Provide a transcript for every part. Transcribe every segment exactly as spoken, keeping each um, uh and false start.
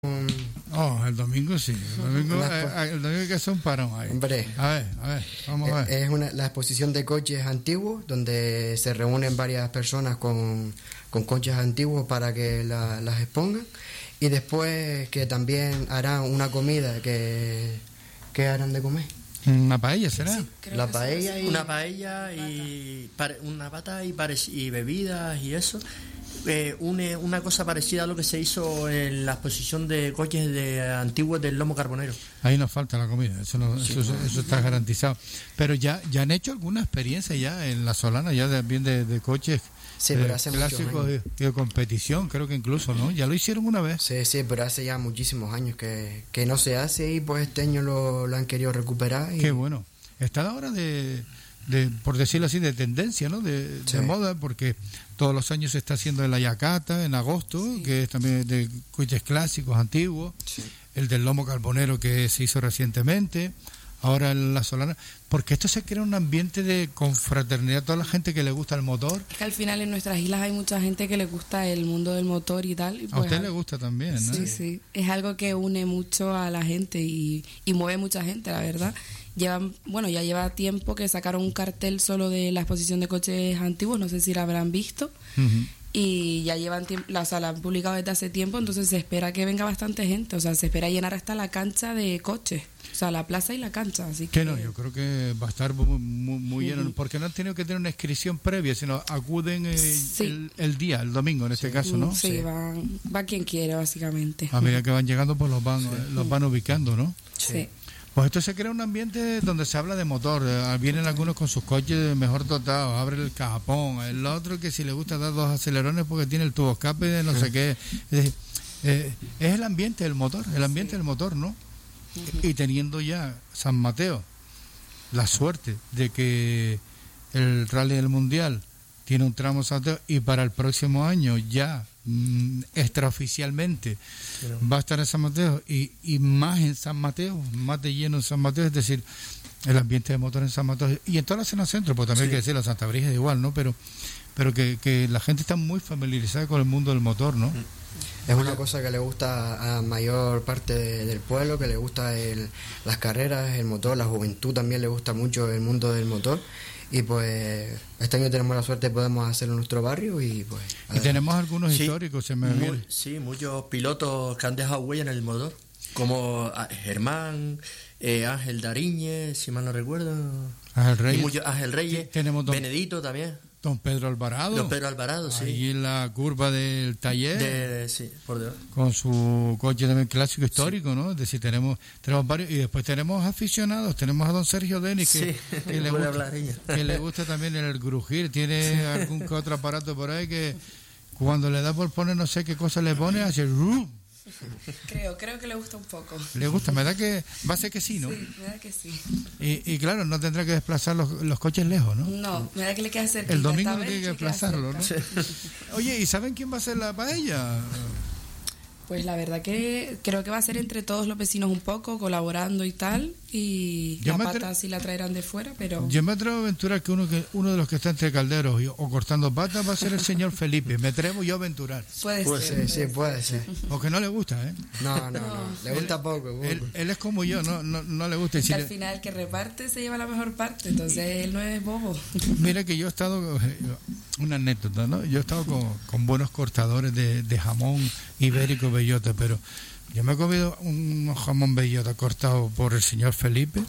Oh, el domingo sí. El domingo, Una, eh, el domingo hay que hacer un parón ahí. Hombre, A ver, a ver, vamos a ver. es una, la exposición de coches antiguos, donde se reúnen varias personas con, con coches antiguos para que la, las expongan. Y después que también harán una comida que, que harán de comer. Una paella será. Sí, la paella y... Una paella y pare, una pata y, pare, y bebidas y eso. Eh, une una cosa parecida a lo que se hizo en la exposición de coches de antiguos del Lomo Carbonero. Ahí nos falta la comida, eso, no, sí, eso, eso está garantizado. Pero ya ya han hecho alguna experiencia ya en La Solana, ya de, bien de, de coches sí, eh, pero hace clásicos de, de competición, creo que incluso, ¿no? Ya lo hicieron una vez. Sí, sí, pero hace ya muchísimos años que, que no se hace y pues este año lo, lo han querido recuperar. Y... Qué bueno. Está la hora de... De, por decirlo así, de tendencia, ¿no? De, sí. de moda, porque todos los años se está haciendo el Ayacata en agosto, sí. que es también de coches clásicos, antiguos, sí. el del Lomo Carbonero que se hizo recientemente, ahora en La Solana, porque esto se crea un ambiente de confraternidad a toda la gente que le gusta el motor. Es que al final en nuestras islas hay mucha gente que le gusta el mundo del motor y tal. Y pues a usted le gusta también, ¿no? Sí, sí, es algo que une mucho a la gente y, y mueve mucha gente, la verdad. Llevan, bueno, ya lleva tiempo que sacaron un cartel solo de la exposición de coches antiguos, no sé si la habrán visto, uh-huh. y ya llevan tiempo, la, o sea, la han publicado desde hace tiempo, entonces se espera que venga bastante gente, o sea, se espera llenar hasta la cancha de coches, o sea, la plaza y la cancha, así que... Que no, yo creo que va a estar muy, muy, muy lleno, uh-huh. porque no han tenido que tener una inscripción previa, sino acuden eh, sí. el, el día, el domingo en este sí. caso, ¿no? Sí, sí. Va, va quien quiere, básicamente. A medida que van llegando, pues los van, sí. los van ubicando, ¿no? Sí. sí. Pues esto se crea un ambiente donde se habla de motor, vienen algunos con sus coches mejor dotados, abre el cajapón, el otro que si le gusta dar dos acelerones porque tiene el tubo escape de no sé qué. Es decir, eh, es el ambiente del motor, el ambiente del motor, ¿no? Uh-huh. Y teniendo ya San Mateo la suerte de que el Rally del Mundial tiene un tramo San Mateo y para el próximo año ya mm, extraoficialmente Pero... va a estar en San Mateo y, y más en San Mateo, más de lleno en San Mateo, es decir, el ambiente de motor en San Mateo y en toda la zona centro, pues también sí. hay que decir, la Santa Brígida igual, ¿no? Pero pero que, que la gente está muy familiarizada con el mundo del motor, ¿no? Es una cosa que le gusta a mayor parte de, del pueblo, que le gusta el, las carreras, el motor, la juventud también le gusta mucho el mundo del motor. Y pues este año tenemos la suerte de podemos hacerlo en nuestro barrio y pues... Y tenemos algunos sí, históricos, se me muy, Sí, muchos pilotos que han dejado huella en el motor, como Germán, eh, Ángel Dariñez, si mal no recuerdo. Ángel Reyes. Y muchos, Ángel Reyes, tenemos don, Benedito también. Don Pedro Alvarado. Don Pedro Alvarado, sí. Ahí en la curva del taller. De, sí, por Dios. Con su coche también clásico histórico, sí. ¿no? Es decir, tenemos, tenemos varios. Y después tenemos aficionados. Tenemos a don Sergio Denis, que, sí, que, le, gusta, que le gusta también el grujir. Tiene sí. algún que otro aparato por ahí que cuando le da por poner no sé qué cosa le pone, hace... Creo, creo que le gusta un poco. Le gusta, me da que va a ser que sí, ¿no? Sí, me da que sí. Y, y claro, no tendrá que desplazar los, los coches lejos, ¿no? No, me da que le queda cerca. El domingo no tiene que desplazarlo, ¿no? Sí. Oye, ¿y saben quién va a hacer la paella? Pues la verdad que creo que va a ser entre todos los vecinos un poco, colaborando y tal, y yo la pata tra- sí la traerán de fuera, pero... Yo me atrevo a aventurar que uno que uno de los que está entre calderos y, o cortando patas va a ser el señor Felipe, me atrevo yo a aventurar. Puede, puede ser, ser, sí, puede ser. Porque no le gusta, ¿eh? No, no, no, le gusta él, poco. poco. Él, él es como yo, no, no, no le gusta. Si al le... final el que reparte se lleva la mejor parte, entonces él no es bobo. Mira que yo he estado, una anécdota, ¿no? Yo he estado con, con buenos cortadores de, de jamón ibérico bellota, pero yo me he comido un jamón bellota cortado por el señor Felipe.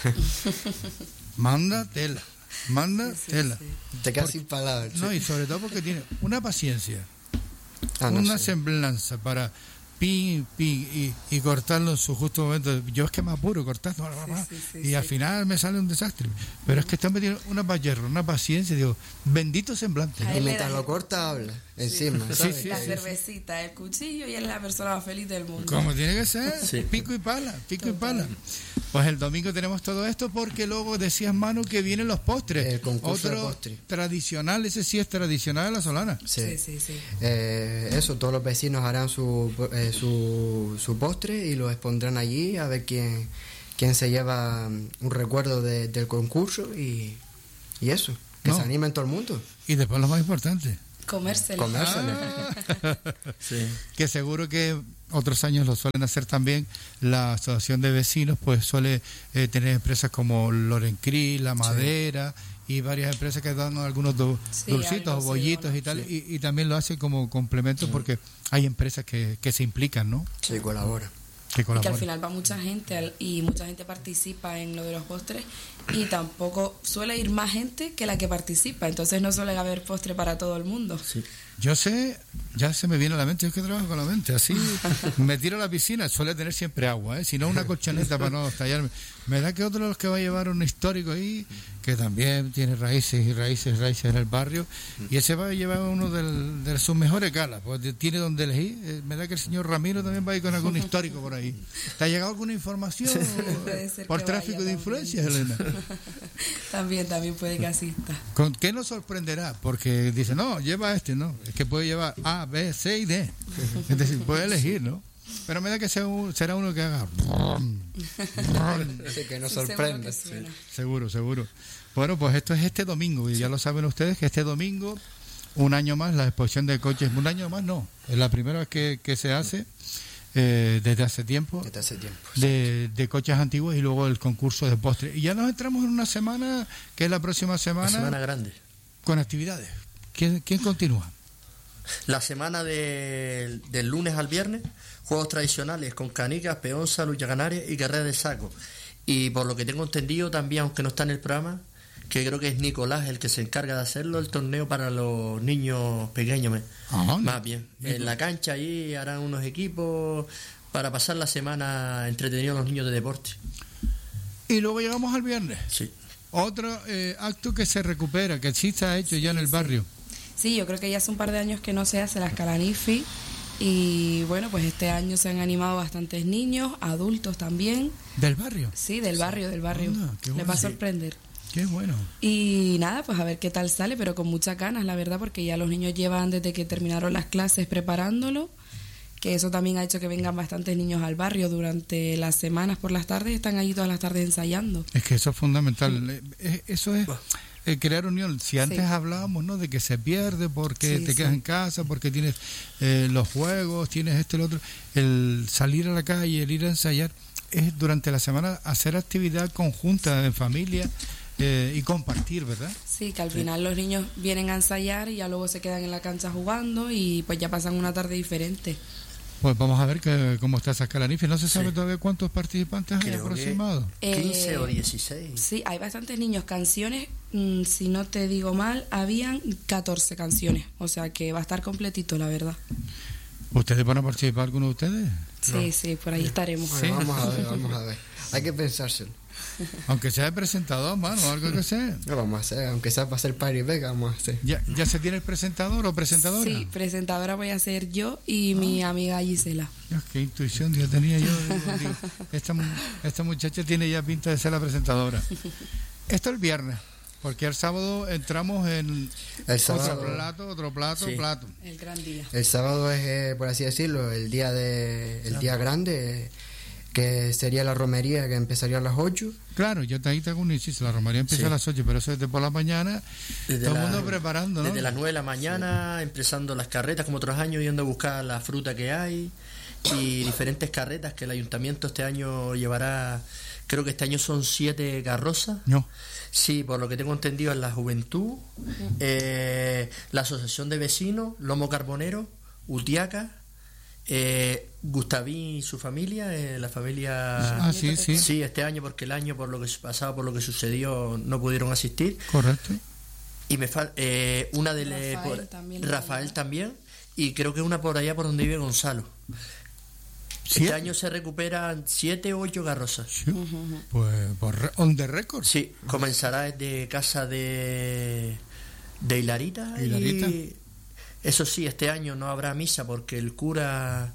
Manda tela, manda sí, tela. Sí. Te quedas sin palabras. No, y sobre todo porque tiene una paciencia, ah, no una sé. semblanza para pin, pin y, y cortarlo en su justo momento. Yo es que me apuro cortando sí, sí, sí, y sí. al final me sale un desastre. Pero es que está metiendo una payerra, una paciencia, digo, bendito semblante. Y mientras lo corta, habla sí. encima. Sí, sí, la sí, cervecita, sí. el cuchillo y él es la persona más feliz del mundo. Como tiene que ser, sí. pico y pala, pico Total. y pala. Pues el domingo tenemos todo esto porque luego decías, Manu, que vienen los postres. El concurso Otro de postres. Tradicional, ese sí es tradicional de La Solana. Sí, sí, sí. sí. Eh, eso, todos los vecinos harán su, eh, su, su postre y lo expondrán allí a ver quién, quién se lleva un recuerdo de, del concurso y, y eso, que no. se anime en todo el mundo. Y después lo más importante, Comérselo. Comérselo. Ah. Sí. Que seguro que otros años lo suelen hacer también. La asociación de vecinos pues suele eh, tener empresas como Lorencri, La Madera y varias empresas que dan algunos du- Sí, dulcitos algo o así, bollitos bueno, y tal, sí. y, y también lo hace como complemento porque hay empresas que, que se implican, ¿no? Sí, colabora. Que Y que al colaboran. final va mucha gente al- y mucha gente participa en lo de los postres y tampoco suele ir más gente que la que participa, entonces no suele haber postre para todo el mundo. Sí. Yo sé, ya se me viene a la mente, yo es que trabajo con la mente, así me tiro a la piscina, suele tener siempre agua, ¿eh? Si no una colchoneta para no estallarme. Me da que otro de los que va a llevar un histórico ahí, que también tiene raíces y raíces, raíces en el barrio, y ese va a llevar uno del, de sus mejores galas, porque tiene donde elegir. Eh, Me da que el señor Ramiro también va a ir con algún histórico por ahí. ¿Te ha llegado alguna información Puede ser por que tráfico vaya de también. influencias, Elena? También, también puede que asista. ¿Con qué nos sorprenderá? Porque dice, no, lleva este, ¿no? Es que puede llevar A, B, C y D. Es decir, puede elegir, ¿no? Pero me da que sea un- será uno que haga... Así que nos Sí, seguro sorprende. que suena. Seguro, seguro. Bueno, pues esto es este domingo, y ya lo saben ustedes que este domingo, un año más, la exposición de coches, un año más no, es la primera vez que, que se hace eh, desde hace tiempo, Desde hace tiempo. de, de coches antiguos y luego el concurso de postres. Y ya nos entramos en una semana, que es la próxima La semana, semana grande. con actividades. ¿Quién, quién continúa? La semana de- del lunes al viernes, juegos tradicionales con canicas, peonza, lucha canaria y carrera de saco. Y por lo que tengo entendido también, aunque no está en el programa, que creo que es Nicolás el que se encarga de hacerlo, el torneo para los niños pequeños, me- Ah, más bien. En la cancha allí harán unos equipos para pasar la semana entretenidos los niños de deporte. Y luego llegamos al viernes. Sí. Otro eh, acto que se recupera, que sí se ha hecho ya en el barrio. Sí, yo creo que ya hace un par de años que no se hace la Escalanifi y bueno, pues este año se han animado bastantes niños, adultos también. ¿Del barrio? Sí, del barrio, del barrio. Anda, qué Les bueno. va a Sí. sorprender. Qué bueno. Y nada, pues a ver qué tal sale, pero con muchas ganas, la verdad, porque ya los niños llevan desde que terminaron las clases preparándolo, que eso también ha hecho que vengan bastantes niños al barrio durante las semanas por las tardes, están allí todas las tardes ensayando. Es que eso es fundamental. Eh, eh, Eso es eh, crear unión. Si antes Sí. hablábamos, ¿no?, de que se pierde porque Sí, te quedas sí. en casa, porque tienes eh, los juegos, tienes esto y lo otro. El salir a la calle, el ir a ensayar, es durante la semana hacer actividad conjunta en familia eh, y compartir, ¿verdad? Sí, que al final los niños vienen a ensayar y ya luego se quedan en la cancha jugando y pues ya pasan una tarde diferente. Pues vamos a ver que, cómo está esa Escalanifi. No se sabe Sí. todavía cuántos participantes hay Creo que aproximados. Eh, quince o dieciséis. Sí, hay bastantes niños. Canciones, mm, si no te digo mal, habían catorce canciones. O sea que va a estar completito, la verdad. ¿Ustedes van a participar, alguno de ustedes? Sí, sí, por ahí estaremos. Bueno, vamos a ver, vamos a ver. Hay que pensárselo. Aunque sea de presentador, mano, algo que sea. No vamos a hacer, aunque sea para hacer party vega, vamos a hacer. ¿Ya, ¿Ya se tiene el presentador o presentadora? Sí, presentadora voy a ser yo y mi amiga Gisela. Dios, qué intuición yo tenía yo. Digo, digo, esta, mu- esta muchacha tiene ya pinta de ser la presentadora. Esto el viernes, porque el sábado entramos en El otro sábado, plato, otro plato, Sí. plato. El gran día. el sábado es, eh, por así decirlo, el día de el día grande, eh, que sería la romería, que empezaría a las ocho. Claro, yo te- ahí te hago un inciso, la romería empieza Sí. a las ocho, pero eso es de por la mañana, Desde todo el la- mundo preparando, ¿no? Desde las nueve de la mañana, empezando las carretas, como otros años, yendo a buscar la fruta que hay y diferentes carretas que el ayuntamiento este año llevará. Creo que este año son siete carrozas. No, Sí, por lo que tengo entendido es la Juventud, eh, la Asociación de Vecinos, Lomo Carbonero, Utiaca, eh, Gustavín y su familia, eh, la familia... ah, sí, sí, Sí, este año, porque el año por lo que pasaba, por lo que sucedió, no pudieron asistir. correcto. Y me falta eh, una de le- Rafael por- también, Rafael ¿verdad? también, y creo que una por allá por donde vive Gonzalo. ¿Siete? Este año se recuperan siete o ocho carrozas. Sí. Pues por re- on the record. Sí, comenzará desde casa de, de Hilarita. Hilarita. Y eso sí, este año no habrá misa porque el cura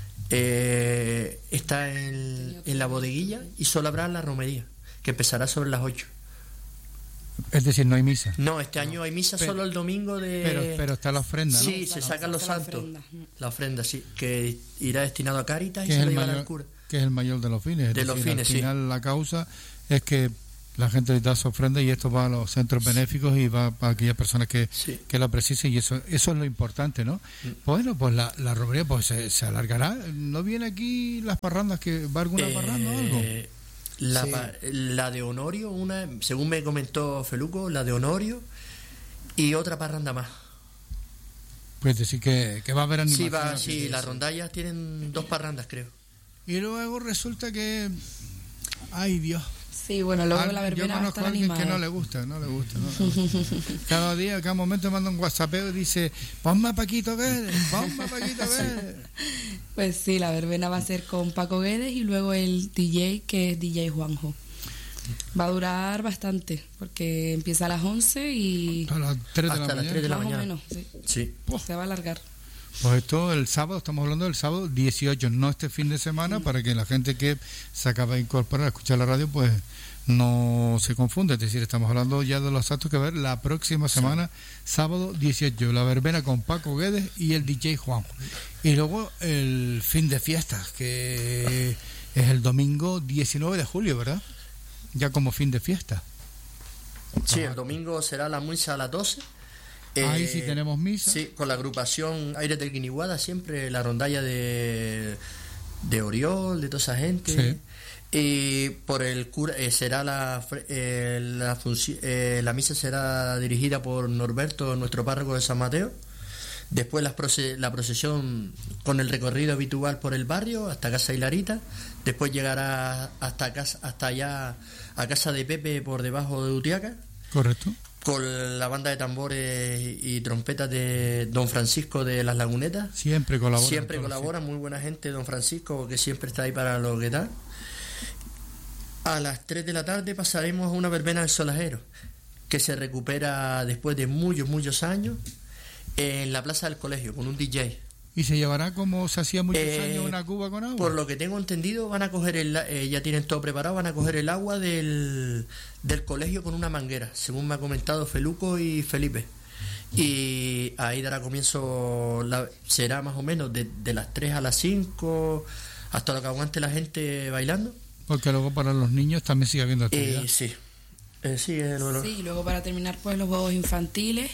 eh, está en, en la bodeguilla y solo habrá la romería, que empezará sobre las ocho. Es decir, no hay misa. No, este año hay misa Pero- solo el domingo de... Pero, pero está la ofrenda, ¿no? Sí, Se se la- sacan se los hace la santos. ofrenda. La ofrenda, sí, que irá destinado a Cáritas y Que se es, la el llevará mayor, al cura. que es el mayor de los fines. Es De los decir, fines, al sí. final la causa es que la gente da su ofrenda y esto va a los centros benéficos y va para aquellas personas que, Sí. que la precisen, y eso eso es lo importante, ¿no? Mm. Bueno, pues la, la romería pues se, se alargará. ¿No viene aquí las parrandas, que va alguna Eh, parranda o algo? La, Sí. pa- la de Honorio, una, según me comentó Feluco, la de Honorio y otra parranda más. Pues decir que, que va a haber Sí, animación. va, sí, las rondallas tienen dos parrandas, creo. Y luego resulta que... Ay, Dios. Sí, bueno, luego Al- la yo verbena va a conozco estar a alguien animada. que no le gusta, no le gusta. No le gusta. Cada día, cada momento manda un WhatsAppeo y dice, ponme a Paquito Guedes, ponme a Paquito Guedes. Pues sí, la verbena va a ser con Paco Guedes y luego el D J, que es D J Juanjo. Va a durar bastante, porque empieza a las once y A las tres de la Hasta las mañana. tres de la más o mañana. menos, sí. Sí. Se va a alargar. Pues esto el sábado, estamos hablando del sábado dieciocho, no este fin de semana, para que la gente que se acaba de incorporar a escuchar la radio, pues no se confunda. Es decir, estamos hablando ya de los actos que va a haber la próxima semana, sábado dieciocho, la verbena con Paco Guedes y el D J Juanjo. Y luego el fin de fiestas, que es el domingo diecinueve de julio, ¿verdad? Ya como fin de fiesta. Sí, el domingo será la misa a las doce. Ahí Eh, sí tenemos misa. Sí, con la agrupación Aires del Guiniguada, siempre la rondalla de, de Oriol, de toda esa gente. Sí. Y por el cura eh, será la fre- eh, la, funci- eh, la misa será dirigida por Norberto, nuestro párroco de San Mateo. Después las proce- la procesión con el recorrido habitual por el barrio hasta Casa Hilarita. Después llegará hasta casa, hasta allá a Casa de Pepe por debajo de Utiaca, Correcto. con la banda de tambores y trompetas de Don Francisco de las Lagunetas. Siempre colabora. Siempre con todo, colabora, muy buena gente, Don Francisco, que siempre está ahí para lo que da. A las tres de la tarde pasaremos a una verbena del Solajero, que se recupera después de muchos, muchos años en la plaza del colegio, con un D J. sí. ¿Y se llevará como se hacía muchos Eh, años una cuba con agua? Por lo que tengo entendido, van a coger el, eh, ya tienen todo preparado, van a coger el agua del, del colegio con una manguera, según me ha comentado Feluco y Felipe. Y ahí dará comienzo, la, será más o menos de, de las tres a las cinco, hasta lo que aguante la gente bailando. Porque luego para los niños también sigue habiendo actividad. Eh, sí, eh, sí, es lo- Sí, y luego para terminar pues los juegos infantiles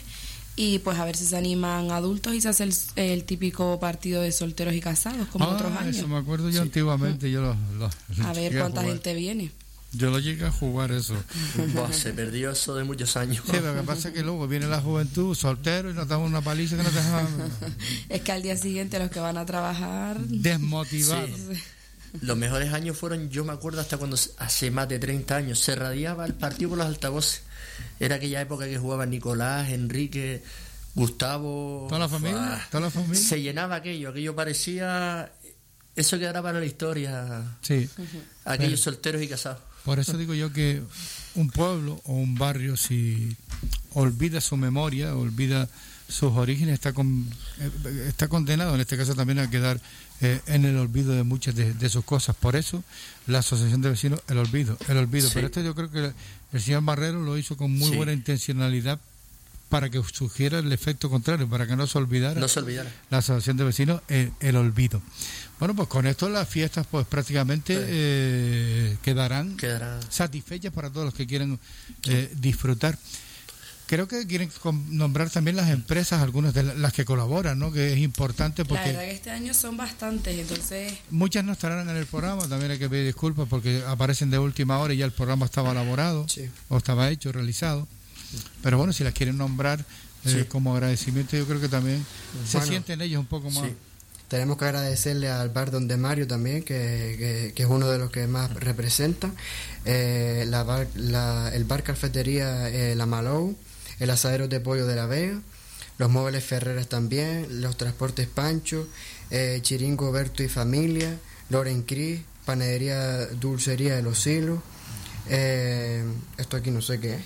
y pues a ver si se animan adultos y se hace el, el típico partido de solteros y casados como Ah, otros años. eso me acuerdo yo Sí. antiguamente. Yo lo, lo- A ver llegué cuánta jugar. gente viene. Yo lo llegué a jugar eso. Buah, se perdió eso de muchos años. Sí, pero lo que pasa es que luego viene la juventud, soltero, y nos damos una paliza que nos deja Es que al día siguiente los que van a trabajar... desmotivados. Sí. Los mejores años fueron, yo me acuerdo, hasta cuando se- hace más de treinta años se radiaba el partido por los altavoces. Era aquella época que jugaban Nicolás, Enrique, Gustavo. ¿Toda la familia? Buah. ¿Toda la familia? Se llenaba aquello, aquello parecía. Eso quedará para la historia. Sí. Aquellos Pero- solteros y casados. Por eso digo yo que un pueblo o un barrio, si olvida su memoria, olvida sus orígenes, está con, eh, está condenado en este caso también a quedar eh, en el olvido de muchas de, de sus cosas. Por eso la Asociación de Vecinos, el olvido, el olvido. Sí. Pero esto yo creo que el señor Barrero lo hizo con muy Sí. buena intencionalidad para que surgiera el efecto contrario, para que no se olvidara No se olvidara. la Asociación de Vecinos el, el olvido. Bueno, pues con esto las fiestas pues prácticamente Sí. eh, quedarán Quedará. satisfechas para todos los que quieren eh, disfrutar. Creo que quieren com- nombrar también las empresas, algunas de la- las que colaboran, ¿no? Que es importante La verdad porque que este año son bastantes, entonces muchas no estarán en el programa, también hay que pedir disculpas porque aparecen de última hora y ya el programa estaba elaborado Sí. o estaba hecho, realizado. Pero bueno, si las quieren nombrar eh, Sí. como agradecimiento, yo creo que también se Bueno, sienten ellos un poco más... Sí. Tenemos que agradecerle al bar Donde Mario también, que, que, que es uno de los que más representa. Eh, la bar- la- el bar cafetería eh, La Malou, el asadero de pollo de La Vega, los móviles Ferreras también, los transportes Pancho, eh, Chiringo Berto y Familia, Loren Cris, panadería Dulcería de los Silos. Eh, esto aquí no sé qué es.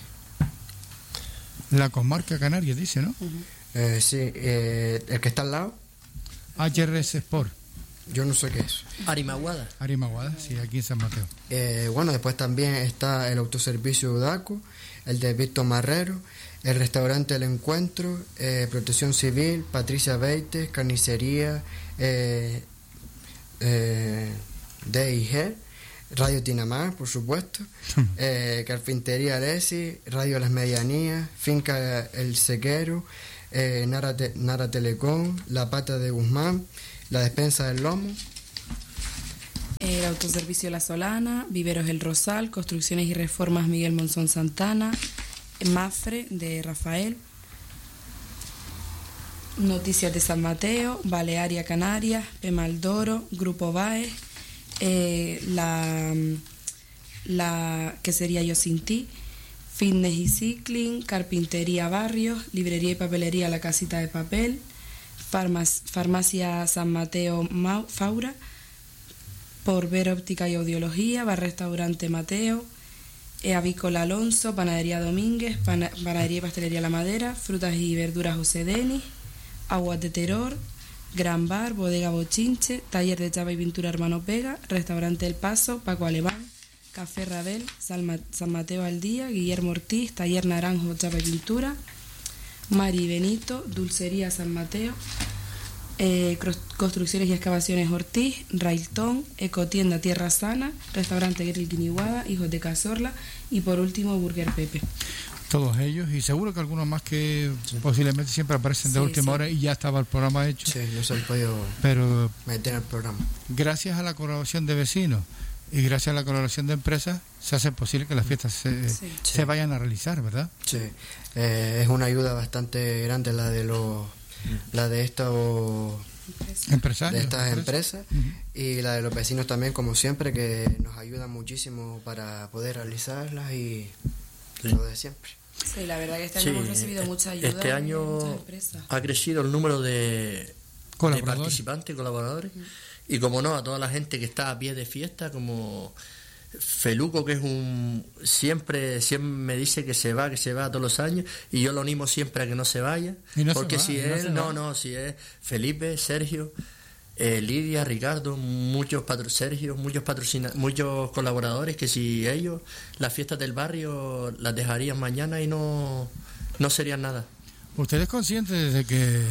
La comarca canaria, dice, ¿no? Eh, sí, eh, el que está al lado, H R S Sport, yo no sé qué es. Arimaguada. Arimaguada, sí, aquí en San Mateo. Eh, bueno, después también está el autoservicio Udaco, el de Víctor Marrero, el restaurante El Encuentro, eh, Protección Civil, Patricia Beites, Carnicería, eh, eh, D I G, Radio Tinamar, por supuesto, eh, Carpintería Alessi, Radio Las Medianías, Finca El Sequero, eh, Nara, Te- Nara Telecom, La Pata de Guzmán, La Despensa del Lomo. El Autoservicio La Solana, Viveros El Rosal, Construcciones y Reformas Miguel Monzón Santana, Mafre de Rafael, Noticias de San Mateo, Balearia Canarias, Pemaldoro, Grupo Baez, eh, la, la que sería Yo Sin Ti, Fitness y Cycling, Carpintería Barrios, Librería y Papelería La Casita de Papel, Farmac- Farmacia San Mateo Mau- Faura, Por Ver Óptica y Audiología, Bar Restaurante Mateo, eh, Avícola Alonso, Panadería Domínguez, Pana- Panadería y Pastelería La Madera, Frutas y Verduras José Denis, Aguas de Terror, Gran Bar, Bodega Bochinche, Taller de Chapa y Pintura Hermano Pega, Restaurante El Paso, Paco Alemán, Café Rabel, San Ma- San Mateo al Día, Guillermo Ortiz, Taller Naranjo, Chapa y Pintura, Mari Benito, Dulcería San Mateo, eh, Cros- Construcciones y Excavaciones Ortiz, Railton, Ecotienda Tierra Sana, Restaurante Grill Guiniguada, Hijos de Cazorla y por último Burger Pepe. Todos ellos, y seguro que algunos más que posiblemente siempre aparecen de Sí, última sí. hora y ya estaba el programa hecho. Sí, no se han podido Pero meter en el programa. gracias a la colaboración de vecinos y gracias a la colaboración de empresas se hace posible que las fiestas se, Sí. se vayan a realizar, ¿verdad? Sí, eh, es una ayuda bastante grande la de los, la de estos, Empresarios. de estas empresas. empresas y la de los vecinos también, como siempre, que nos ayudan muchísimo para poder realizarlas y Sí. lo de siempre. Sí, la verdad que este Sí, año hemos recibido eh, mucha ayuda este de año muchas empresas. ha crecido el número de, de Colaboradores. participantes, colaboradores, y como no, a toda la gente que está a pie de fiesta, como Feluco, que es un siempre siempre me dice que se va, que se va todos los años, y yo lo animo siempre a que no se vaya, Y no se porque va, si y no él, se no, va. no, si es Felipe, Sergio, eh, Lidia, Ricardo, muchos patro Sergio, muchos patrocina muchos colaboradores, que si ellos las fiestas del barrio las dejarían mañana y no, no serían nada. ¿Ustedes conscientes de que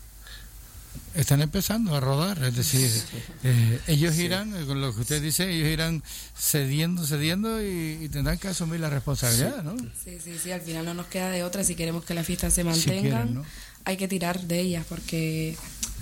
están empezando a rodar? Es decir, eh, ellos irán, eh, con lo que usted dice, ellos irán cediendo, cediendo y, y tendrán que asumir la responsabilidad, ¿no? Sí, sí, sí, al final no nos queda de otra si queremos que las fiestas se Si mantengan. quieren, ¿no? Hay que tirar de ellas porque,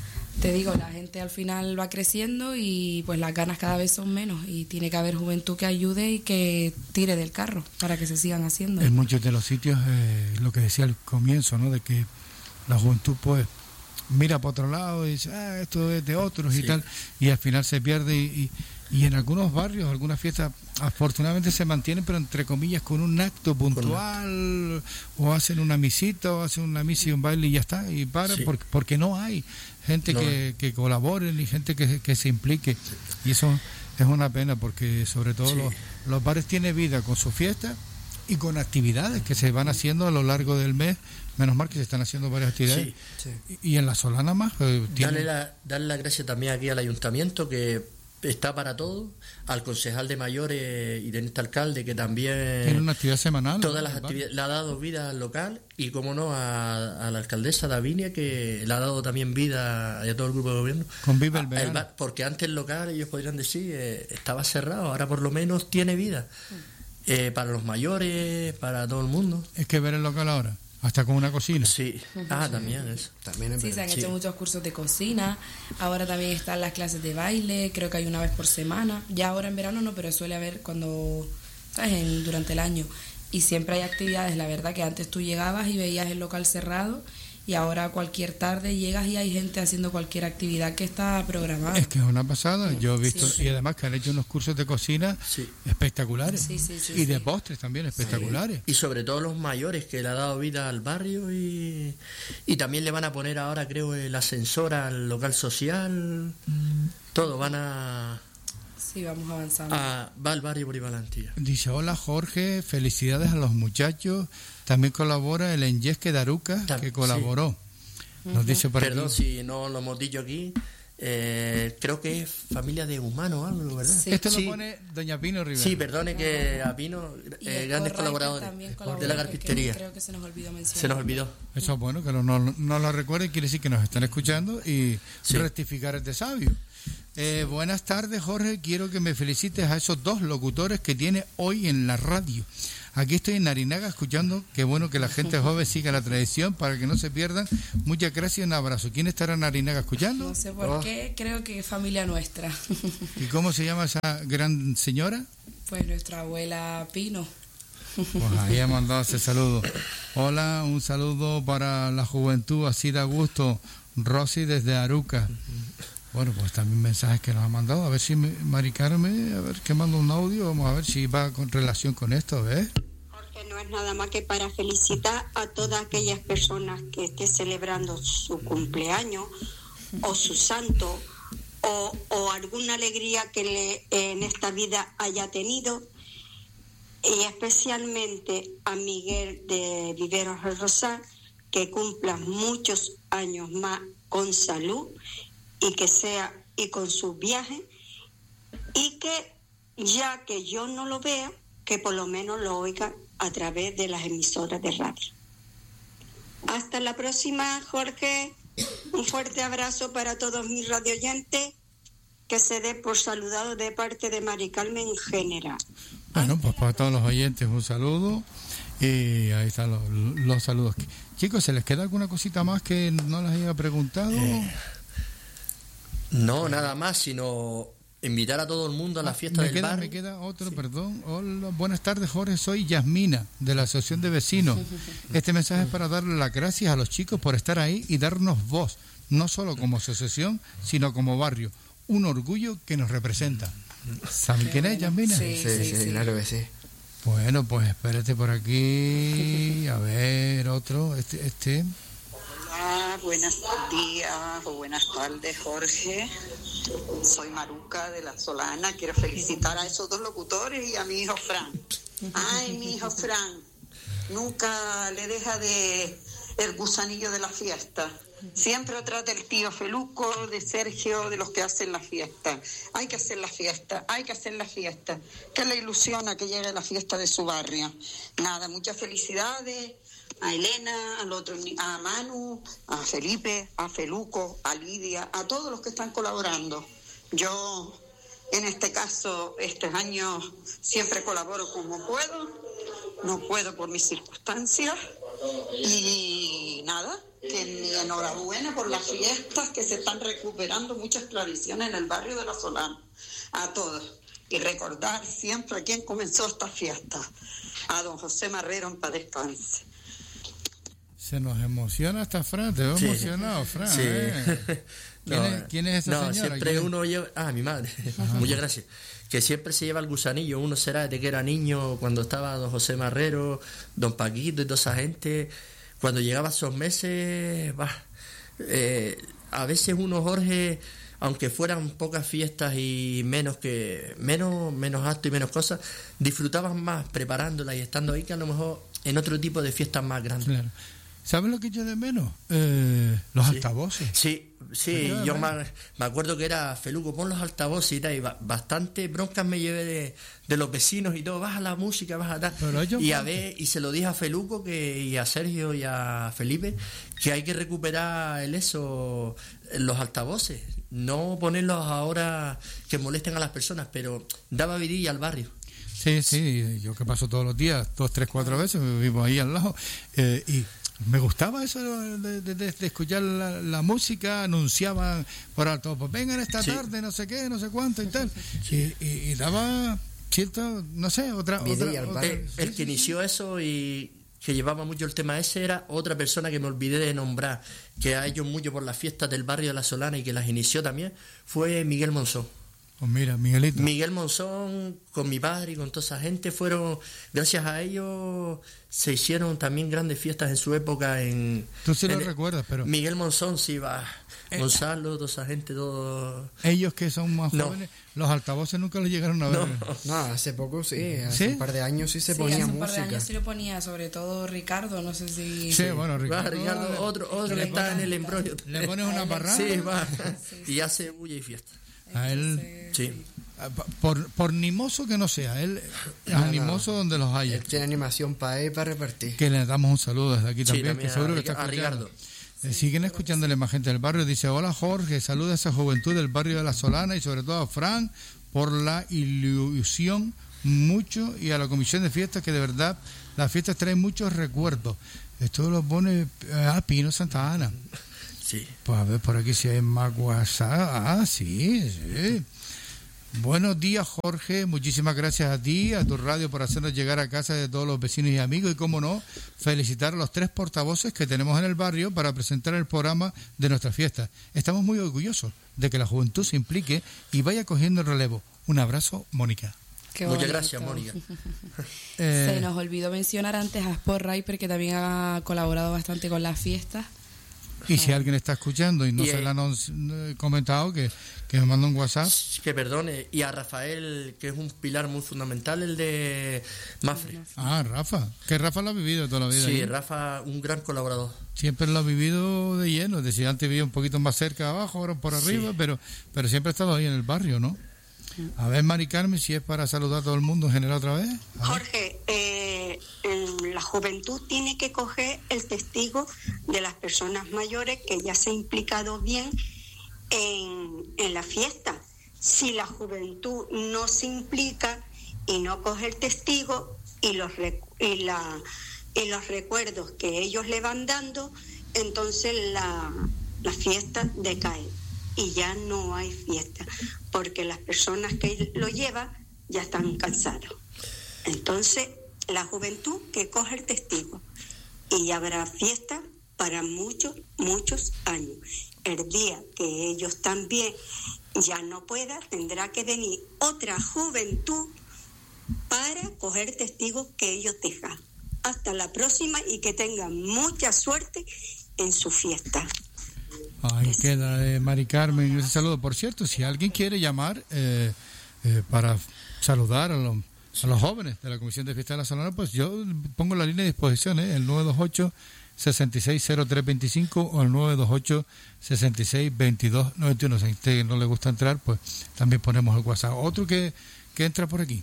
te digo, la gente al final va creciendo y pues las ganas cada vez son menos y tiene que haber juventud que ayude y que tire del carro para que se sigan haciendo. En muchos de los sitios, eh, lo que decía al comienzo, ¿no? De que la juventud, pues, mira para otro lado y dice, ah, esto es de otros y Sí. tal, y al final se pierde y, y, y en algunos barrios, algunas fiestas, afortunadamente se mantienen, pero entre comillas, con un acto puntual, o hacen una misita, o hacen una misa y un baile y ya está, y paran, Sí. porque, porque no hay gente No que, que colabore ni gente que, que se implique, y eso es una pena, porque sobre todo Sí. los, los bares tienen vida con sus fiestas y con actividades que se van haciendo a lo largo del mes. Menos mal que se están haciendo varias actividades. Sí. Sí. Y, y en la Solana más. eh, tiene- Darle la, darle las gracias también aquí al ayuntamiento, que está para todo, al concejal de mayores y teniente alcalde, que también tiene una actividad semanal. todas ¿no? las El bar. actividades le ha dado vida al local, y como no a, a la alcaldesa Davinia, que le ha dado también vida a todo el grupo de gobierno. Convive el Ah, verano. bar, porque antes el local, ellos podrían decir, eh, estaba cerrado, ahora por lo menos tiene vida. Eh, para los mayores, para todo el mundo. Es que ver el local ahora, hasta con una cocina. Sí, ah, también eso. También es Sí, se verdad. han Sí. hecho muchos cursos de cocina, ahora también están las clases de baile, creo que hay una vez por semana, ya ahora en verano no, pero suele haber cuando, ¿sabes?, en, durante el año. Y siempre hay actividades, la verdad que antes tú llegabas y veías el local cerrado y ahora cualquier tarde llegas y hay gente haciendo cualquier actividad que está programada. Es que es una pasada. Yo he visto, Sí, sí. y además que han hecho unos cursos de cocina Sí. espectaculares. Sí, sí, sí, y de sí. postres también espectaculares. Y sobre todo los mayores, que le ha dado vida al barrio, y, y también le van a poner ahora, creo, el ascensor al local social. Todo, van a, Sí, vamos avanzando. a va al barrio Polivalentía. Dice, hola Jorge, felicidades a los muchachos. También colabora el Enyesque Daruca, Tam- que colaboró. Nos dice por Perdón aquí. si no lo hemos dicho aquí. Eh, creo que es familia de humano o algo, ¿verdad? Sí. Esto Sí. lo pone Doña Pino Rivera. Sí, perdone que a Pino, Y eh, el grandes Corral, que colaboradores también de colabora, la que carpintería. Creo que se nos olvidó mencionar. Se nos olvidó. Eso es bueno, que no, no, no lo recuerden, quiere decir que nos están escuchando y Sí. rectificar es de sabio. Eh, buenas tardes, Jorge. Quiero que me felicites a esos dos locutores que tiene hoy en la radio. Aquí estoy en Narinaga escuchando. Qué bueno que la gente joven siga la tradición para que no se pierdan. Muchas gracias y un abrazo. ¿Quién estará en Narinaga escuchando? No sé por oh. qué, creo que es familia nuestra. ¿Y cómo se llama esa gran señora? Pues nuestra abuela Pino. Pues ahí he mandado ese saludo. Hola, un saludo para la juventud, así da gusto. Rosy desde Aruca. Bueno, pues también mensajes que nos ha mandado. A ver si Mari Carmen, a ver que manda un audio. Vamos a ver si va con relación con esto, ¿ves? Jorge, no es nada más que para felicitar a todas aquellas personas que estén celebrando su cumpleaños o su santo o, o alguna alegría que le, en esta vida haya tenido. Y especialmente a Miguel de Viveros del Rosal, que cumpla muchos años más con salud y que sea y con sus viajes, y que ya que yo no lo vea, que por lo menos lo oiga a través de las emisoras de radio. Hasta la próxima, Jorge. Un fuerte abrazo para todos mis radioyentes, que se dé por saludado de parte de Mari Carmen en general. Bueno, pues para todos los oyentes un saludo y ahí están los, los saludos. Chicos, ¿se les queda alguna cosita más que no les haya preguntado? Eh, no, nada más, sino invitar a todo el mundo a la fiesta me del queda, barrio. Me queda otro, sí. perdón. Hola, buenas tardes, Jorge, soy Yasmina, de la Asociación de Vecinos. Este mensaje es para darle las gracias a los chicos por estar ahí y darnos voz, no solo como asociación, sino como barrio. Un orgullo que nos representa. ¿Saben quién es, Yasmina? Sí, sí, sí, sí, claro que sí. Bueno, pues espérate por aquí. A ver, otro. Este, este. Hola, buenos días o buenas tardes, Jorge. Soy Maruca de La Solana. Quiero felicitar a esos dos locutores y a mi hijo Fran. Ay, mi hijo Fran. Nunca le deja de el gusanillo de la fiesta. Siempre atrás del tío Feluco, de Sergio, de los que hacen la fiesta. Hay que hacer la fiesta, hay que hacer la fiesta. Que le ilusiona que llegue la fiesta de su barrio. Nada, muchas felicidades a Elena, al otro, a Manu, a Felipe, a Feluco, a Lidia, a todos los que están colaborando. Yo, en este caso, estos años siempre colaboro como puedo. No puedo por mis circunstancias. Y nada, que mi enhorabuena por las fiestas, que se están recuperando muchas tradiciones en el barrio de La Solana. A todos. Y recordar siempre a quién comenzó esta fiesta. A don José Marrero, en paz descanse. Se nos emociona hasta Fran, te veo sí. emocionado, Fran. Sí. ¿eh? ¿Quién, no, es, ¿Quién es esa no, señora? Siempre uno lleva... Ah, mi madre. Muchas gracias. Que siempre se lleva el gusanillo. Uno será desde que era niño, cuando estaba don José Marrero, don Paquito y toda esa gente. Cuando llegaba esos meses, bah, eh, a veces uno, Jorge, aunque fueran pocas fiestas y menos que menos menos actos y menos cosas, disfrutaban más preparándolas y estando ahí que a lo mejor en otro tipo de fiestas más grandes. Claro. ¿Sabes lo que yo de menos? Eh, los sí. altavoces. Sí, sí, yo me, me acuerdo que era Feluco, pon los altavoces y tal, y ba, bastante broncas me llevé de, de los vecinos y todo, baja la música, baja tal. Pero y a ver, y se lo dije a Feluco que, y a Sergio y a Felipe que hay que recuperar el eso, los altavoces, no ponerlos ahora que molesten a las personas, pero daba vidilla al barrio. Sí, sí, yo que paso todos los días, dos, tres, cuatro veces, vivo ahí al lado, eh, y me gustaba eso de, de, de, de escuchar la, la música, anunciaban por alto, pues vengan esta sí. tarde, no sé qué, no sé cuánto y tal, sí. y, y, y daba cierto, no sé, otra... otra, otra el, el que inició eso y que llevaba mucho el tema ese era otra persona que me olvidé de nombrar, que ha hecho mucho por las fiestas del barrio de La Solana y que las inició también, fue Miguel Monzón. Pues mira, Miguelito. Miguel Monzón, con mi padre y con toda esa gente, fueron, gracias a ellos, se hicieron también grandes fiestas en su época. En, Tú sí en lo recuerdas, pero... Miguel Monzón, sí, va. Eh, Gonzalo, toda esa gente, todo... Ellos que son más no. jóvenes, los altavoces nunca los llegaron a ver. No, no hace poco sí, hace ¿Sí? un par de años sí se sí, ponía hace un música. par de años sí lo ponía, sobre todo Ricardo, no sé si... Sí, sí. bueno, Ricardo... Va, Ricardo, otro, otro que está en el embrollo. Le pones una parranda. Sí, va, sí, sí. y hace bulla y fiesta. A él... Sí. Por, por animoso que no sea, él es no, animoso no. donde los haya. Él tiene animación para él y para repartir. Que le damos un saludo desde aquí también, sí, también que seguro a, que está a escuchando. Ricardo. Eh, siguen escuchándole más gente del barrio. Dice, hola Jorge, saluda a esa juventud del barrio de La Solana y sobre todo a Fran por la ilusión mucho y a la comisión de fiestas, que de verdad las fiestas traen muchos recuerdos. Esto lo pone a Pino Santa Ana. Sí. Pues a ver por aquí si hay más WhatsApp. Ah, sí, sí. Buenos días, Jorge. Muchísimas gracias a ti, a tu radio, por hacernos llegar a casa de todos los vecinos y amigos. Y, cómo no, felicitar a los tres portavoces que tenemos en el barrio para presentar el programa de nuestra fiesta. Estamos muy orgullosos de que la juventud se implique y vaya cogiendo el relevo. Un abrazo, Mónica. Qué Muchas bonito. gracias, Mónica. Eh, Se nos olvidó mencionar antes a Sport Riper, que también ha colaborado bastante con las fiestas. y si alguien está escuchando y no Y, se eh, le han eh, comentado, que, que me manda un WhatsApp. Que perdone. Y a Rafael, que es un pilar muy fundamental, el de Mafre. Ah, Rafa. Que Rafa lo ha vivido toda la vida. Sí, ahí. Rafa, un gran colaborador. Siempre lo ha vivido de lleno. Es decir, antes vivía un poquito más cerca abajo, ahora por arriba, Sí. pero, pero siempre ha estado ahí en el barrio, ¿no? A ver, Mari Carmen, si es para saludar a todo el mundo en general otra vez. A ver. Jorge, eh, en la juventud tiene que coger el testigo de las personas mayores que ya se han implicado bien en, en la fiesta. Si la juventud no se implica y no coge el testigo y los, recu- y la, y los recuerdos que ellos le van dando, entonces la, la fiesta decae y ya no hay fiesta, porque las personas que lo llevan ya están cansados. Entonces, la juventud que coge el testigo y habrá fiesta para muchos, muchos años. El día que ellos también ya no puedan, tendrá que venir otra juventud para coger testigos que ellos dejan. Hasta la próxima y que tengan mucha suerte en su fiesta. Ahí queda, eh, Mari Carmen, ese saludo. Por cierto, si alguien quiere llamar eh, eh, para saludar a los, a los jóvenes de la Comisión de Fiesta de La Solana, pues yo pongo la línea de disposición, ¿eh? el nueve dos ocho, seis seis cero tres dos cinco o el nueve dos ocho, seis seis dos dos nueve uno. Si a usted no le gusta entrar, pues también ponemos el WhatsApp. Otro que, que entra por aquí.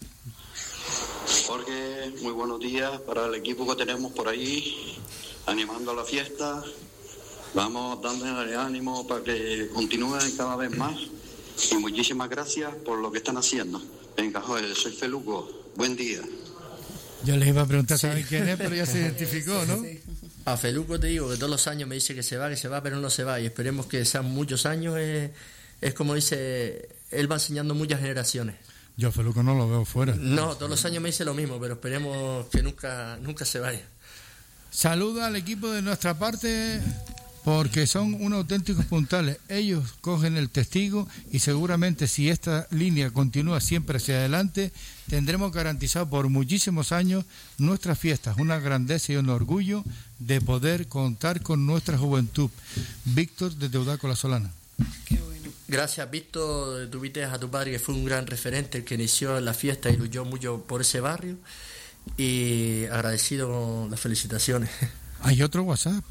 Jorge, muy buenos días para el equipo que tenemos por ahí, animando a la fiesta. Vamos dándole ánimo para que continúen cada vez más. Y muchísimas gracias por lo que están haciendo. Venga, joder, soy Feluco. Buen día. Yo les iba a preguntar, ¿saben quién es? Pero ya se identificó, ¿no? A Feluco te digo que todos los años me dice que se va, que se va, pero no se va. Y esperemos que sean muchos años. Eh, es como dice, él va enseñando muchas generaciones. Yo a Feluco no lo veo fuera. No, todos los años me dice lo mismo, pero esperemos que nunca, nunca se vaya. Saluda al equipo de nuestra parte, porque son unos auténticos puntales. Ellos cogen el testigo y seguramente si esta línea continúa siempre hacia adelante, tendremos garantizado por muchísimos años nuestras fiestas, una grandeza y un orgullo de poder contar con nuestra juventud. Víctor de Teudaco La Solana. Qué bueno. Gracias, Víctor. Tuviste a tu padre, que fue un gran referente, el que inició la fiesta y luchó mucho por ese barrio. Y agradecido con las felicitaciones. Hay otro WhatsApp.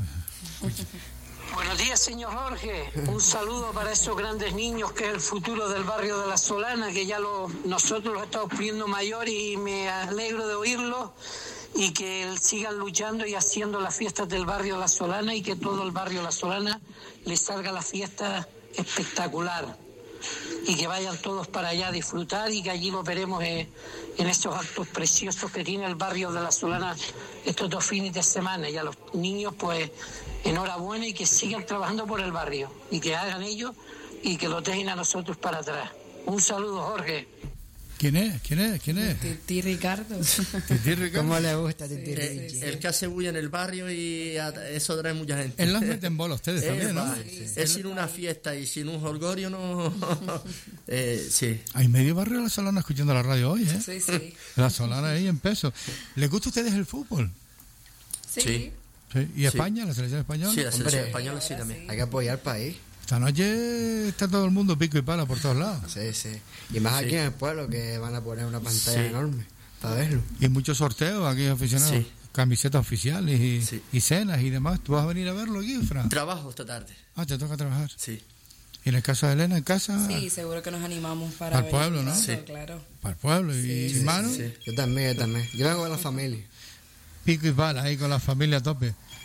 Buenos días, señor Jorge. Un saludo para esos grandes niños que es el futuro del barrio de La Solana, que ya lo, nosotros los estamos poniendo mayor y me alegro de oírlo y que sigan luchando y haciendo las fiestas del barrio La Solana y que todo el barrio La Solana les salga la fiesta espectacular y que vayan todos para allá a disfrutar y que allí lo veremos eh, en esos actos preciosos que tiene el barrio de La Solana estos dos fines de semana. Y a los niños pues enhorabuena y que sigan trabajando por el barrio y que hagan ellos y que lo dejen a nosotros para atrás. Un saludo, Jorge. ¿Quién es? ¿Quién es? ¿Quién es? Titi Ricardo. Titi Ricardo. ¿Cómo le gusta Titi Eh, Richie? el que hace bulla en el barrio y a- eso trae mucha gente. Él las mete en bola a ustedes también, ¿no? Es, es sin una fiesta y sin un jolgorio, no. eh, sí. Hay medio barrio de La Solana escuchando la radio hoy, ¿eh? Sí, sí. La Solana ahí en peso. ¿Les gusta a ustedes el fútbol? Sí. Sí. ¿Sí? ¿Y Sí. España, la selección española? Sí, la selección Hombre. española sí también. Hay que apoyar al país. Esta noche está todo el mundo pico y pala por todos lados. Sí, sí. Y más Sí. aquí en el pueblo que van a poner una pantalla Sí. enorme para verlo. Y muchos sorteos aquí aficionados. Sí. Camisetas oficiales y, Sí. y cenas y demás. ¿Tú vas a venir a verlo aquí, Fran? Trabajo esta tarde. Ah, te toca trabajar. Sí. Y en el caso de Elena, en casa, Sí, seguro que nos animamos para Al ver pueblo, el ¿no? rato, Sí. claro. para el pueblo. Y Sí, hermano, sí. Yo también, yo también. Yo vengo de la familia. pico y pala ahí con la familia a tope.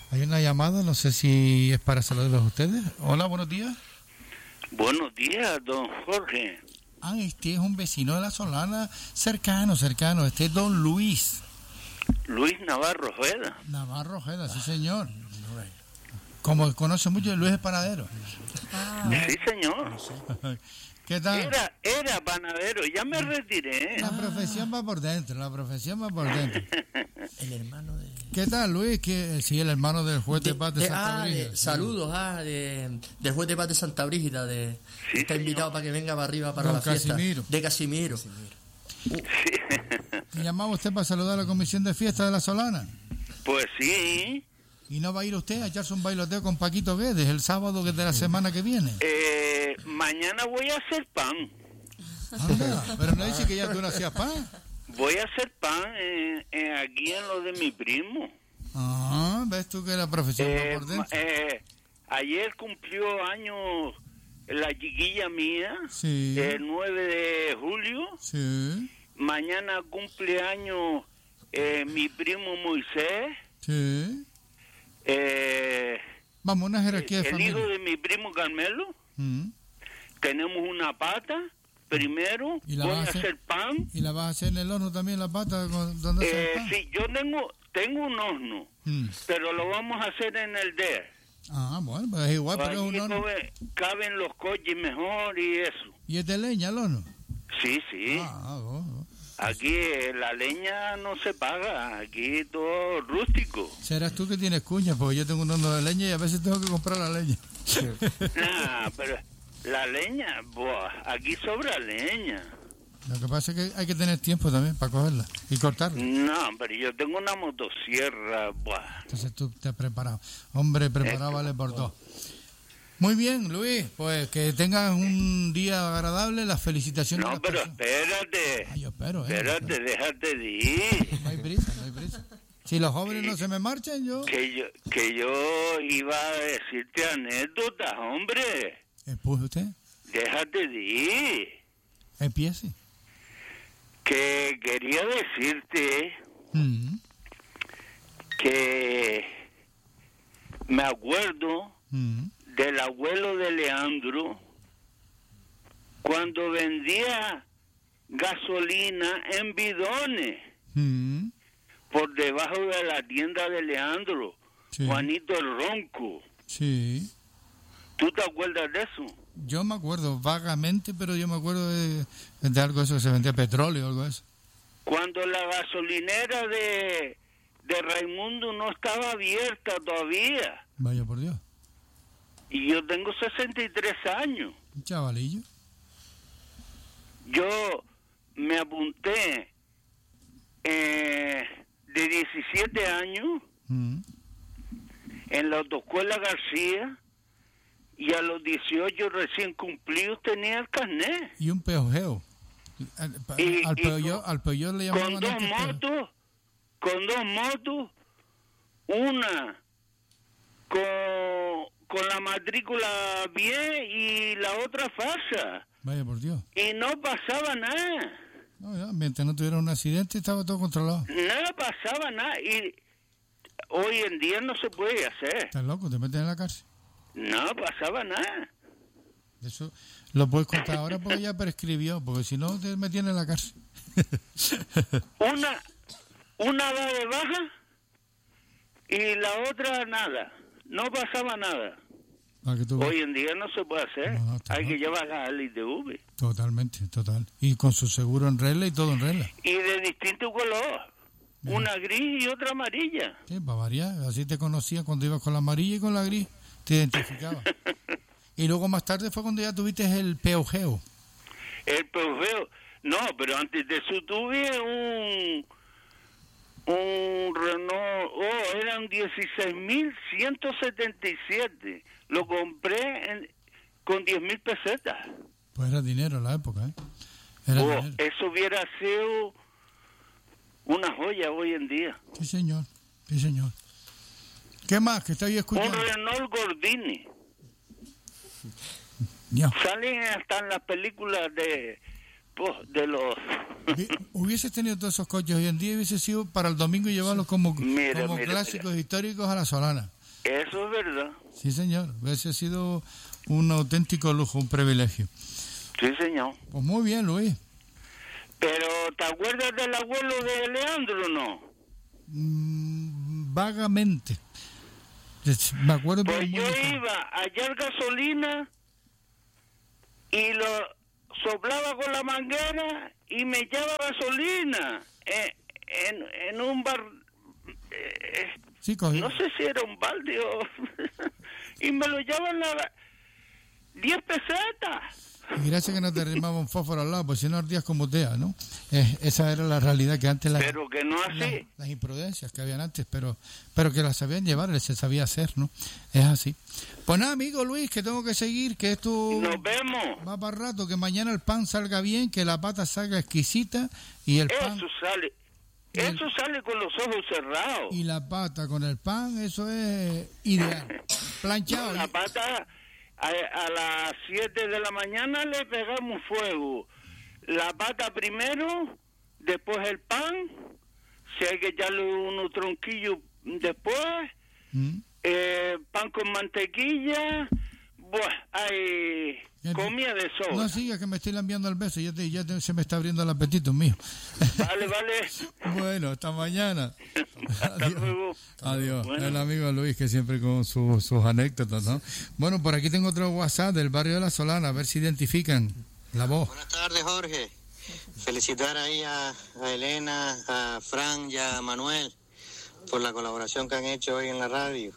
Hay una llamada, no sé si es para saludarlos a ustedes. Hola, buenos días. Buenos días, don Jorge. Ah, este es un vecino de La Solana, cercano, cercano. Este es don Luis. Luis Navarro Ojeda. Navarro Ojeda, sí, señor. Como conoce mucho, Luis es panadero. Ah. Sí, señor. ¿Qué tal? Era, era panadero, ya me retiré. La profesión va por dentro, la profesión va por dentro. El hermano de... ¿Qué tal, Luis? ¿Qué, sí, el hermano del juez de, de paz de, de Santa ah, Brígida. De, saludos, ah, de, del juez de paz de Santa Brígida. De, sí, está señor. invitado para que venga para arriba para Don la fiesta. Casimiro. De Casimiro. Sí. ¿Me llamaba usted para saludar a la comisión de fiesta de La Solana? Pues sí. ¿Y no va a ir usted a echarse un bailoteo con Paquito Guedes el sábado que es de la semana que viene? Eh, mañana voy a hacer pan. Anda, pero no dice que ya tú no hacías pan. Voy a hacer pan en, en, aquí en lo de mi primo. Ah, ¿ves tú que la profesión eh, va por dentro? Eh, ayer cumplió años la chiquilla mía, sí. el nueve de julio. Sí. Mañana cumple años eh, mi primo Moisés. Sí. Eh, Vamos, una jerarquía de el familia. hijo de mi primo Carmelo. Mm. Tenemos una pata. Primero ¿Y la voy vas a a hacer, hacer pan. ¿Y la vas a hacer en el horno también, la pata? ¿Dónde Eh, hace el pan? sí, yo tengo tengo un horno, mm. pero lo vamos a hacer en el D E R. Ah, bueno, pues es igual, pero es un Allí horno. cabe- caben los coches mejor y eso. ¿Y es de leña el horno? Sí, sí. Ah, bueno. Aquí eh, la leña no se paga, aquí todo rústico. Serás tú que tienes cuña, porque yo tengo un horno de leña y a veces tengo que comprar la leña. Nah, pero la leña, buah, aquí sobra leña. Lo que pasa es que hay que tener tiempo también para cogerla y cortarla. No, pero yo tengo una motosierra, buah. Entonces tú te has preparado. Hombre, preparado vale por dos. Muy bien, Luis, pues que tengas un día agradable, las felicitaciones. a No, las pero personas. espérate. Ay, yo espero, eh. Espérate, espero. déjate de ir. No hay prisa, no hay prisa. Si los jóvenes no se me marchan, yo... Que yo, que yo iba a decirte anécdotas, hombre. Empuje usted, Déjate de ir. empiece. Que quería decirte Mm, que me acuerdo mm. del abuelo de Leandro cuando vendía gasolina en bidones Mm, por debajo de la tienda de Leandro, sí, Juanito el Ronco. sí. ¿Tú te acuerdas de eso? Yo me acuerdo vagamente, pero yo me acuerdo de, de algo de eso que se vendía petróleo o algo de eso. Cuando la gasolinera de, de Raimundo no estaba abierta todavía. Vaya por Dios. Y yo tengo sesenta y tres años. Un chavalillo. Yo me apunté eh, de diecisiete años Mm, en la autoescuela García y a los dieciocho recién cumplidos tenía el carnet. y un peojeo. Al, Y- al, y peoyo- con- al peoyo le Con llamaban dos antes peo. motos, con dos motos, una con, con la matrícula bien y la otra falsa. Vaya por Dios. Y no pasaba nada. No, ya, mientras no tuviera un accidente estaba todo controlado. Nada pasaba nada. Y hoy en día no se puede hacer. Estás loco, te meten en la cárcel. No pasaba nada. Eso lo puedes contar ahora porque ya prescribió, porque si no te metían en la cárcel. Una, una da de baja y la otra nada. No pasaba nada. Para que tú veas. Hoy en día no se puede hacer. No, no, está Hay que loco. llevar a la I T V. Totalmente, total. Y con su seguro en regla y todo en regla. Y de distinto color. Ajá. Una gris y otra amarilla. Sí, para variar. Así te conocía cuando ibas con la amarilla y con la gris. Te identificaba. Y luego más tarde fue cuando ya tuviste el peojeo. El peojeo. No, pero antes de eso tuve un... Un Renault... Oh, eran dieciséis mil ciento setenta y siete. Lo compré en, con diez mil pesetas. Pues era dinero en la época, ¿eh? Era Oh, dinero. eso hubiera sido una joya hoy en día. Sí, señor. Sí, señor. ¿Qué más? Que estoy Un escuchando. Renault Gordini. Ya. Salen hasta en las películas de... pues, de los... Vi- Hubieses tenido todos esos coches hoy en día, hubiese sido para el domingo llevarlos como, Mira, como mira, clásicos históricos a La Solana. Eso es verdad. Sí, señor. Ese ha sido un auténtico lujo, un privilegio. Sí, señor. Pues muy bien, Luis. Pero, ¿te acuerdas del abuelo de Leandro o no? Mm, vagamente. Me acuerdo. Pues muy yo bien. iba a hallar gasolina y lo soplaba con la manguera y me echaba gasolina en, en, en un bar. Eh, Sí, cogió. no sé si era un balde o... y me lo llevaban a diez pesetas. Y gracias que no te arrimaba un fósforo al lado, pues si no ardías como tea, ¿no? Eh, esa era la realidad que antes... La, pero que no así. La, las imprudencias que habían antes, pero pero que las sabían llevar, se sabía hacer, ¿no? Es así. Pues nada, amigo Luis, que tengo que seguir, que esto... Nos vemos. Va para rato, que mañana el pan salga bien, que la pata salga exquisita y el Eso pan... sale... Eso sale con los ojos cerrados. Y la pata con el pan, eso es ideal. Planchado. No, la pata... A, a las siete de la mañana le pegamos fuego. La pata primero, después el pan, si hay que echarle unos tronquillos después, mm. eh, pan con mantequilla, buah, hay comida de sobra. No sigas que me estoy lambiando el beso, ya, te, ya te, se me está abriendo el apetito mío. Vale, vale. Bueno, hasta mañana. Hasta Adiós. luego. Adiós. Bueno. El amigo Luis, que siempre con su, sus anécdotas, ¿no? Bueno, por aquí tengo otro WhatsApp del barrio de La Solana, a ver si identifican la voz. Buenas tardes, Jorge. Felicitar ahí a, a Elena, a Fran y a Manuel por la colaboración que han hecho hoy en la radio.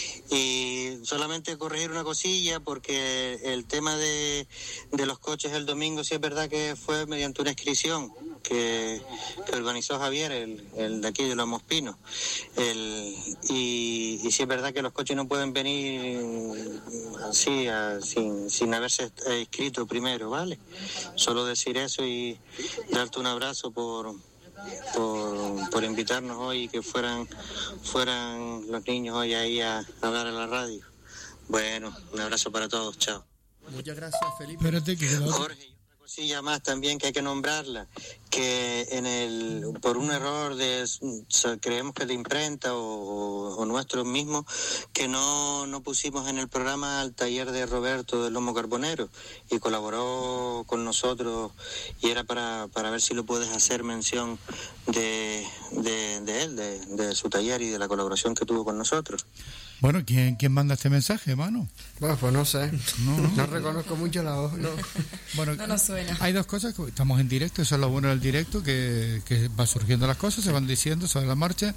Y solamente corregir una cosilla, porque el tema de, de los coches el domingo sí es verdad que fue mediante una inscripción que, que organizó Javier, el, el de aquí de Los Mospinos. El, y, y sí es verdad que los coches no pueden venir así, a, sin, sin haberse inscrito primero, ¿vale? Solo decir eso y darte un abrazo por... Por, por invitarnos hoy y que fueran fueran los niños hoy ahí a, a hablar a la radio. Bueno, un abrazo para todos, chao. Muchas gracias, Felipe. Espérate que lo... Jorge, y otra cosilla más también que hay que nombrarla, que en el por un error de creemos que de imprenta o, o nuestro mismo, que no, no pusimos en el programa al taller de Roberto del Lomo Carbonero, y colaboró con nosotros, y era para, para ver si lo puedes hacer mención de, de, de él, de, de su taller y de la colaboración que tuvo con nosotros. Bueno, ¿quién, quién manda este mensaje, hermano? Bueno, pues no sé. No, no. No reconozco mucho la voz. No. Bueno, no nos suena. Hay dos cosas, que estamos en directo, eso es lo bueno del directo, que, que va surgiendo las cosas, se van diciendo sobre la marcha.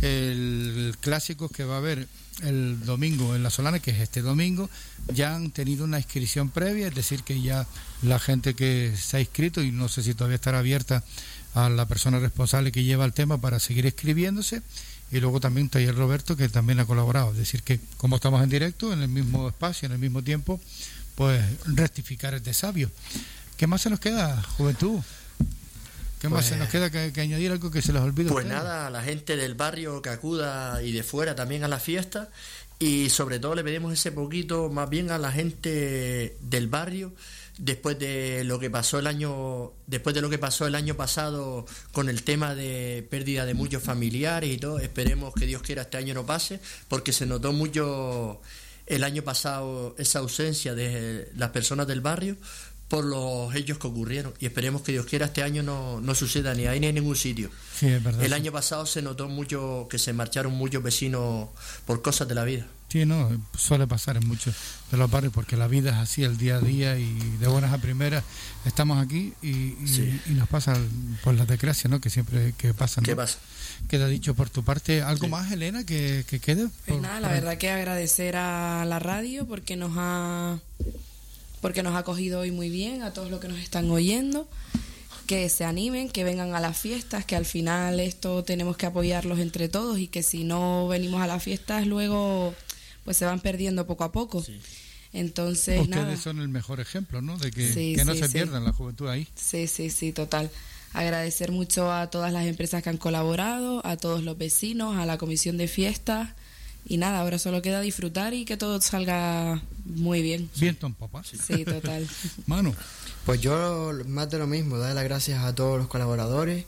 El, el clásico que va a haber el domingo en La Solana, que es este domingo, ya han tenido una inscripción previa, es decir, que ya la gente que se ha inscrito, y no sé si todavía estará abierta a la persona responsable que lleva el tema para seguir escribiéndose. Y luego también Taller Roberto, que también ha colaborado. Es decir, que como estamos en directo, en el mismo espacio, en el mismo tiempo, pues rectificar es de sabio. ¿Qué más se nos queda, juventud? ¿Qué más pues, se nos queda que, que añadir algo que se les olvide? Pues nada, a la gente del barrio que acuda y de fuera también a la fiesta, y sobre todo le pedimos ese poquito más bien a la gente del barrio, después de lo que pasó el año después de lo que pasó el año pasado con el tema de pérdida de muchos familiares y todo. Esperemos que Dios quiera este año no pase, porque se notó mucho el año pasado esa ausencia de las personas del barrio por los hechos que ocurrieron, y esperemos que Dios quiera este año no, no suceda ni ahí ni en ningún sitio. Sí, es verdad. El sí. año pasado se notó mucho que se marcharon muchos vecinos por cosas de la vida. Sí, no, suele pasar en muchos de los barrios, porque la vida es así, el día a día, y de buenas a primeras estamos aquí y, y, sí. y nos pasa por las desgracias, ¿no? Que siempre que pasan. ¿Qué ¿no? pasa? Queda dicho por tu parte. ¿Algo sí. más, Elena, que, que quede? Pues por, nada, la por... verdad que agradecer a la radio porque nos ha porque nos ha acogido hoy muy bien, a todos los que nos están oyendo, que se animen, que vengan a las fiestas, que al final esto tenemos que apoyarlos entre todos, y que si no venimos a las fiestas luego pues se van perdiendo poco a poco. Sí. Entonces, ustedes nada. son el mejor ejemplo, ¿no? De que, sí, que no sí, se sí. pierdan la juventud ahí. Sí, sí, sí, total. Agradecer mucho a todas las empresas que han colaborado, a todos los vecinos, a la comisión de fiestas, y nada, ahora solo queda disfrutar y que todo salga muy bien. Viento en popa. Sí, sí total. Manu. Pues yo más de lo mismo, dar las gracias a todos los colaboradores,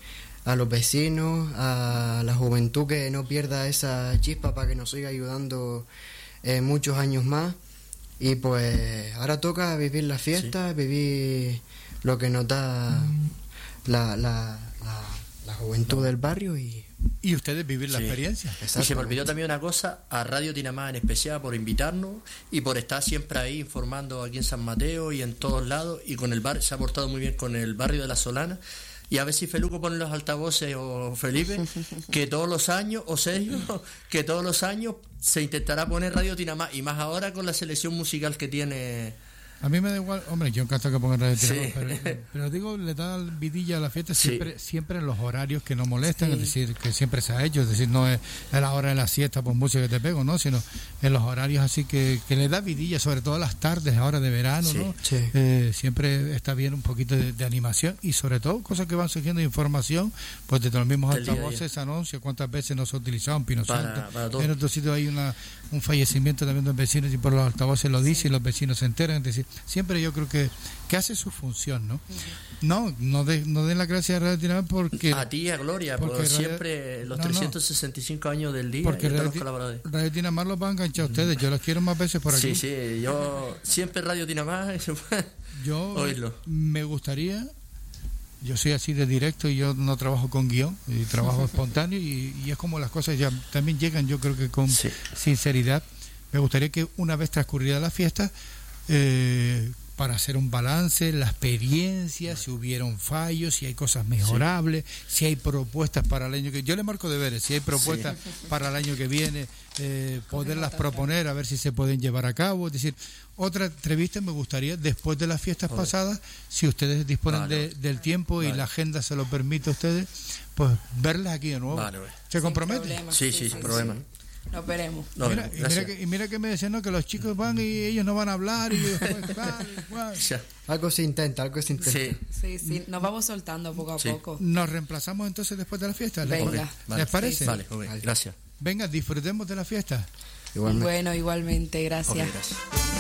a los vecinos, a la juventud que no pierda esa chispa para que nos siga ayudando eh, muchos años más. Y pues ahora toca vivir la fiesta, sí. vivir lo que nos da la, la, la, la juventud del barrio y... Y ustedes vivir la sí. experiencia. Y se me olvidó también una cosa, a Radio Tinamá en especial por invitarnos y por estar siempre ahí informando aquí en San Mateo y en todos lados, y con el bar se ha portado muy bien con el barrio de La Solana. Y a ver si Feluco pone los altavoces, o Felipe, que todos los años, o Sergio, que todos los años se intentará poner Radio Tinamá, y más ahora con la selección musical que tiene. A mí me da igual, hombre, yo encanto que pongan Radio Tinamá, Sí. pero, pero digo, le da vidilla a la fiesta siempre, Sí. siempre en los horarios que no molestan, Sí. es decir, que siempre se ha hecho, es decir, no es a la hora de la siesta por música que te pego, ¿no? Sino en los horarios así que, que le da vidilla, sobre todo las tardes, ahora de verano, Sí. ¿no? Sí. Eh, siempre está bien un poquito de, de animación y sobre todo cosas que van surgiendo de información, pues desde los mismos Del día a día. altavoces, anuncios, cuántas veces no se ha utilizado en Pino Para- Santo. para todo. En otro sitio hay una, un fallecimiento también de un vecino y por los altavoces lo dice y los vecinos se enteran, es decir, siempre yo creo que, que hace su función, ¿no? No, no, de, no den la gracia a Radio Tinamá porque... A ti, a Gloria, porque por Radio- siempre los no, no. trescientos sesenta y cinco años del día Porque y a todos Radio, los Ti- colaboradores. Radio Tinamá los va a enganchar a ustedes, yo los quiero más veces por aquí. Sí, sí, yo siempre Radio Tinamá y se puede Yo oírlo. me gustaría, yo soy así de directo y yo no trabajo con guión, y trabajo espontáneo y, y es como las cosas ya también llegan, yo creo que con Sí. sinceridad. Me gustaría que una vez transcurrida la fiesta, eh, para hacer un balance, la experiencia, si hubieron fallos, si hay cosas mejorables, si hay propuestas para el año que yo le marco deberes, si hay propuestas para el año que viene, eh, poderlas proponer, a ver si se pueden llevar a cabo. Es decir, otra entrevista me gustaría después de las fiestas Joder. pasadas, si ustedes disponen Vale. de- del tiempo y Vale. la agenda se lo permite a ustedes, pues verlas aquí de nuevo. Vale, vale. ¿Se compromete? Problema. Sí, sí, sin problema. Nos veremos. No, Mira, y, mira gracias. que, y mira que me decían, ¿no?, que los chicos van y ellos no van a hablar y después tal, igual. Ya. Algo se intenta, algo se intenta. Sí. Sí, sí, nos vamos soltando poco a Sí. poco. Nos reemplazamos entonces después de la fiesta. ¿Les, Venga. ¿les Vale. parece? Vale, ok, gracias. Venga, disfrutemos de la fiesta. Igualmente. Bueno, igualmente, Ok, gracias. gracias.